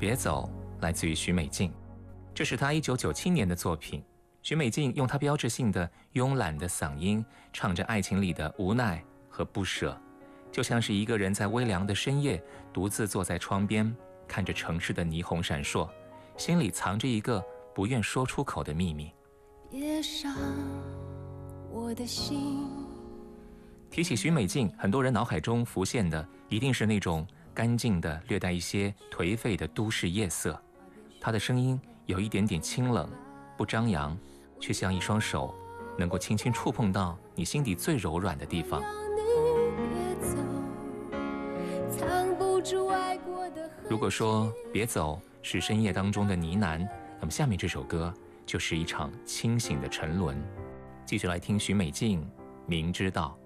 别走来自于许美静，这是她1997年的作品。许美静用她标志性的慵懒的嗓音唱着爱情里的无奈和不舍，就像是一个人在微凉的深夜独自坐在窗边，看着城市的霓虹闪烁，心里藏着一个不愿说出口的秘密。 别伤我的心。 提起许美静，很多人脑海中浮现的一定是那种干净的略带一些颓废的都市夜色。她的声音有一点点清冷，不张扬，却像一双手能够轻轻触碰到你心底最柔软的地方。如果说别走是深夜当中的呢喃，那么下面这首歌就是一场清醒的沉沦。继续来听许美静，明知道。